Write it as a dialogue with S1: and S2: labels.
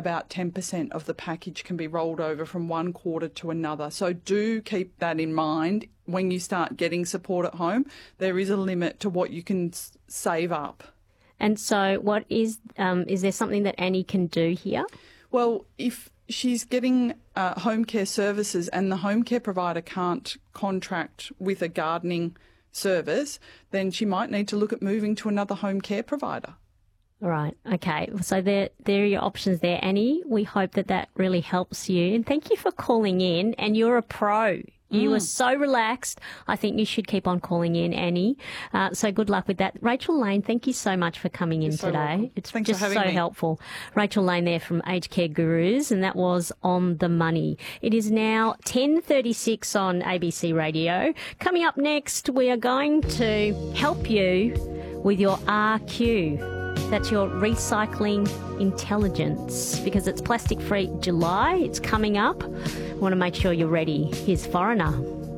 S1: about 10% of the package can be rolled over from one quarter to another. So do keep that in mind when you start getting support at home. There is a limit to what you can save up.
S2: And so what is there something that Annie can do here?
S1: Well, if she's getting home care services and the home care provider can't contract with a gardening service, then she might need to look at moving to another home care provider.
S2: All right. Okay. So there are your options there, Annie. We hope that really helps you. And thank you for calling in. And you're a pro. You were so relaxed. I think you should keep on calling in, Annie. So good luck with that. Rachel Lane, thank you so much for coming in today.
S1: Welcome.
S2: It's
S1: Thanks
S2: just
S1: for having
S2: so
S1: me.
S2: helpful. Rachel Lane there from Aged Care Gurus, and that was On the Money. It is now 10:36 on ABC Radio. Coming up next, we are going to help you with your RQ. That's your recycling intelligence, because it's Plastic Free July. It's coming up. We want to make sure you're ready. Here's Foreigner.